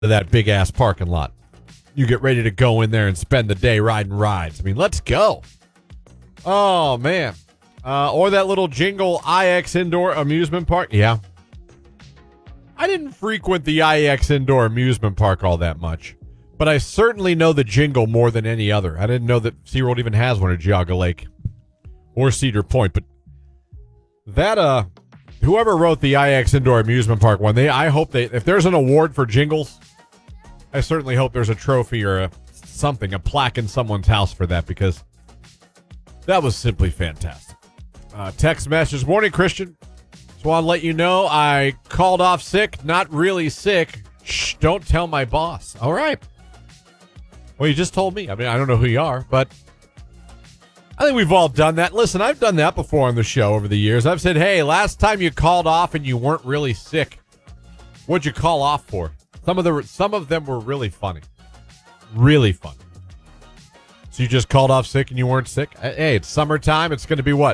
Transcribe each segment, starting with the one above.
that big ass parking lot. You get ready to go in there and spend the day riding rides. I mean, let's go. Oh, man. Or that little jingle IX Indoor Amusement Park. Yeah. I didn't frequent the IX Indoor Amusement Park all that much, but I certainly know the jingle more than any other. I didn't know that SeaWorld even has one at Geauga Lake or Cedar Point, but that, whoever wrote the IX Indoor Amusement Park one, I hope if there's an award for jingles, I certainly hope there's a trophy or a plaque in someone's house for that, because that was simply fantastic. Text message, morning, Christian. Just want to let you know I called off sick, not really sick. Shh, don't tell my boss. All right. Well, you just told me. I mean, I don't know who you are, but I think we've all done that. Listen, I've done that before on the show over the years. I've said, hey, last time you called off and you weren't really sick, what'd you call off for? Some of them were really funny. Really funny. So you just called off sick and you weren't sick? Hey, it's summertime. It's going to be what?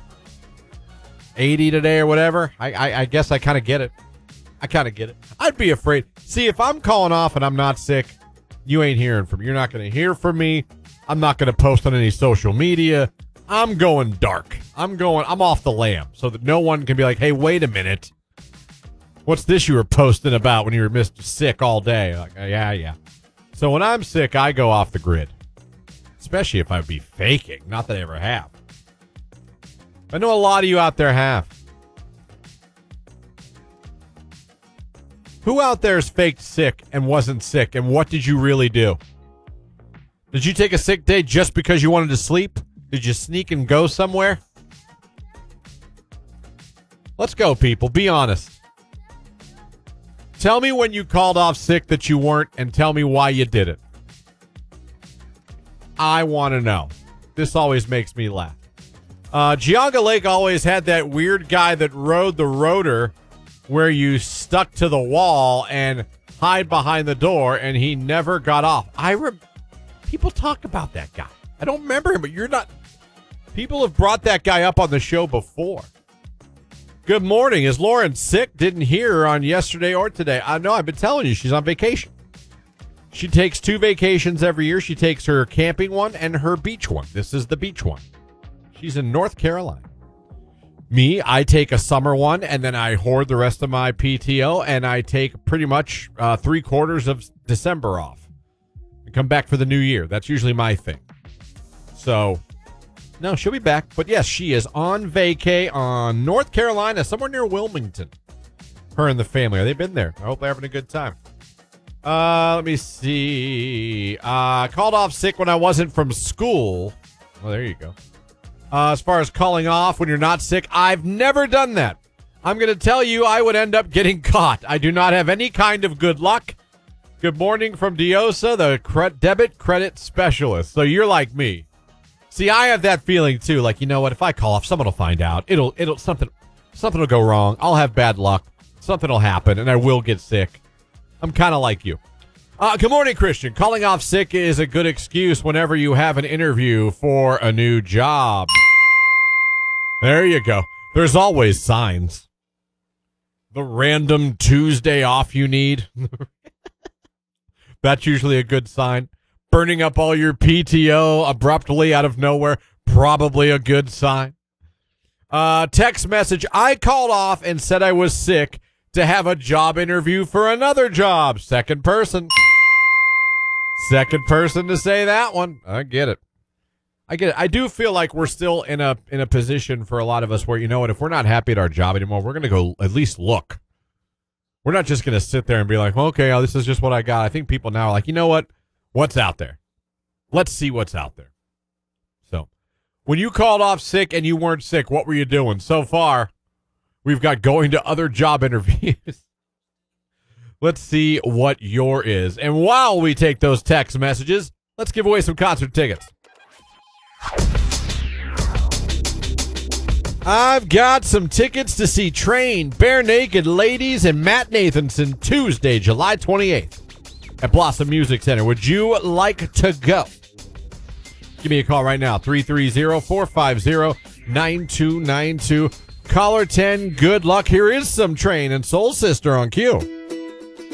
80 today or whatever? I guess I kind of get it. I'd be afraid. See, if I'm calling off and I'm not sick, you ain't hearing from me. You're not going to hear from me. I'm not going to post on any social media. I'm going dark. I'm off the lam so that no one can be like, hey, wait a minute. What's this you were posting about when you were sick all day? Like, yeah. So when I'm sick, I go off the grid. Especially if I be faking. Not that I ever have. I know a lot of you out there have. Who out there is faked sick and wasn't sick, and what did you really do? Did you take a sick day just because you wanted to sleep? Did you sneak and go somewhere? Let's go, people. Be honest. Tell me when you called off sick that you weren't, and tell me why you did it. I want to know. This always makes me laugh. Geauga Lake always had that weird guy that rode the rotor where you stuck to the wall and hide behind the door, and he never got off. People talk about that guy. I don't remember him, but you're not. People have brought that guy up on the show before. Good morning. Is Lauren sick? Didn't hear her on yesterday or today. I know. I've been telling you she's on vacation. She takes 2 vacations every year. She takes her camping one and her beach one. This is the beach one. She's in North Carolina. Me, I take a summer one, and then I hoard the rest of my PTO, and I take pretty much 3/4 of December off and come back for the new year. That's usually my thing. So, no, she'll be back. But yes, she is on vacay on North Carolina, somewhere near Wilmington. Her and the family. They've been there. I hope they're having a good time. Let me see. Called off sick when I wasn't from school. Well, there you go. As far as calling off when you're not sick, I've never done that. I'm going to tell you I would end up getting caught. I do not have any kind of good luck. Good morning from Diosa, the debit credit specialist. So you're like me. See, I have that feeling too. Like, you know what? If I call off, someone will find out. Something will go wrong. I'll have bad luck. Something will happen, and I will get sick. I'm kind of like you. Good morning, Christian. Calling off sick is a good excuse whenever you have an interview for a new job. There you go. There's always signs. The random Tuesday off you need. That's usually a good sign. Burning up all your PTO abruptly out of nowhere. Probably a good sign. Text message. I called off and said I was sick to have a job interview for another job. Second person to say that one. I get it. I do feel like we're still in a position for a lot of us where, you know what, if we're not happy at our job anymore, we're going to go at least look. We're not just going to sit there and be like, okay, this is just what I got. I think people now are like, you know what? What's out there? Let's see what's out there. So when you called off sick and you weren't sick, what were you doing? So far, we've got going to other job interviews. Let's see what your is. And while we take those text messages, let's give away some concert tickets. I've got some tickets to see Train, Bare Naked Ladies, and Matt Nathanson Tuesday, July 28th at Blossom Music Center. Would you like to go? Give me a call right now, 330-450-9292. Caller 10, good luck. Here is some Train and Soul Sister on cue.